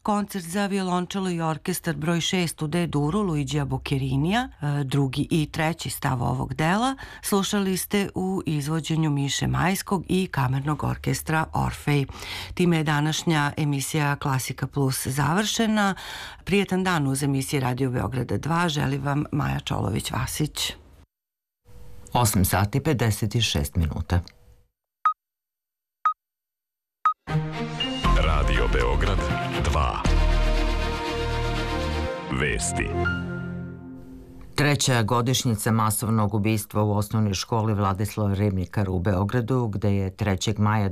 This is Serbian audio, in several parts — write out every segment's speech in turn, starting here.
koncert za violončelo i orkestar broj 6 u D-duru Luigija Bocchettinija, drugi i treći stav ovog dela, slušali ste u izvođenju Miše Majskog i kamernog orkestra Orfej. Time je današnja emisija Klasika Plus završena. Prijetan dan uz emisije Radio Beograda 2. Želi vam Maja Čolović-Vasić. 8 sati 56 minuta. Radio Beograd 2. Vesti. Treća godišnjica masovnog ubistva u osnovnoj školi Vladislav Ribnikar u Beogradu, gde je 3. maja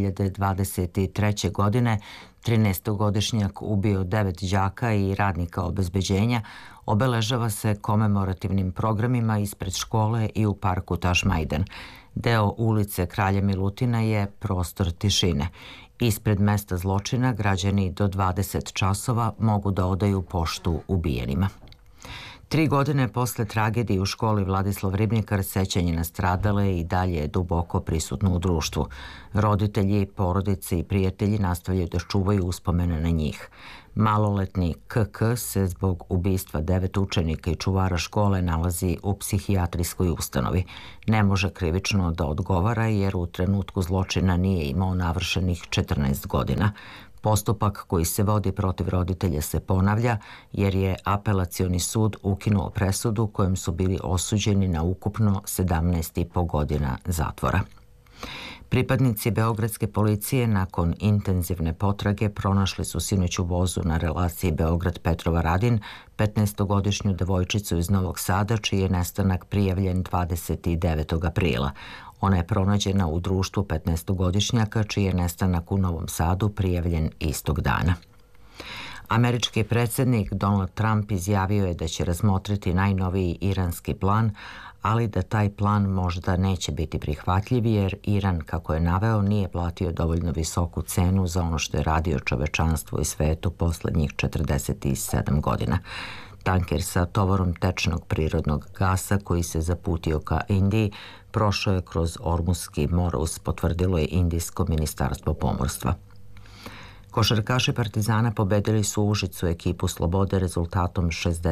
2023. godine 13-godišnjak ubio 9 đaka i radnika obezbeđenja, obeležava se komemorativnim programima ispred škole i u parku Tašmajdan. Deo ulice Kralja Milutina je prostor tišine. Ispred mesta zločina građani do 20 časova mogu da odaju poštu ubijenima. 3 godine posle tragedije u školi Vladislav Ribnikar sećanje na stradale i dalje je duboko prisutno u društvu. Roditelji, porodice i prijatelji nastavljaju da čuvaju uspomene na njih. Maloletni KK se zbog ubistva 9 učenika i čuvara škole nalazi u psihijatrijskoj ustanovi. Ne može krivično da odgovara jer u trenutku zločina nije imao navršenih 14 godina. Postupak koji se vodi protiv roditelja se ponavlja jer je apelacioni sud ukinuo presudu kojom su bili osuđeni na ukupno 17,5 godina zatvora. Pripadnici beogradske policije nakon intenzivne potrage pronašli su sinoć u vozu na relaciji Beograd-Petrovaradin 15-godišnju devojčicu iz Novog Sada čiji je nestanak prijavljen 29. aprila. Ona je pronađena u društvu 15-godišnjaka čiji je nestanak u Novom Sadu prijavljen istog dana. Američki predsjednik Donald Trump izjavio je da će razmotriti najnoviji iranski plan, ali da taj plan možda neće biti prihvatljiv jer Iran, kako je naveo, nije platio dovoljno visoku cenu za ono što je radio čovečanstvu i svetu poslednjih 47 godina. Tanker sa tovarom tečnog prirodnog gasa koji se zaputio ka Indiji prošao je kroz Ormuski moros, potvrdilo je Indijsko ministarstvo pomorstva. Košarkaši Partizana pobedili su Užicu ekipu Slobode rezultatom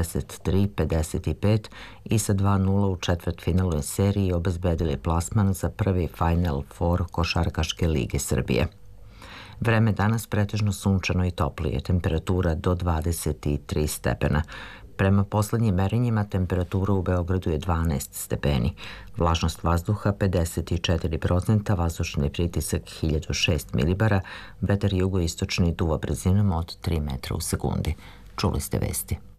63-55 i sa 2:0 u četvrtfinalnoj seriji obezbedili plasman za prvi Final Four Košarkaške lige Srbije. Vreme danas pretežno sunčano i toplije, temperatura do 23 stepena. Prema poslednjim merenjima temperatura u Beogradu je 12 stepeni. Vlažnost vazduha 54%, vazdušni pritisak 1006 milibara, vetar jugoistočni duva brzinom od 3 metra u sekundi. Čuli ste vesti.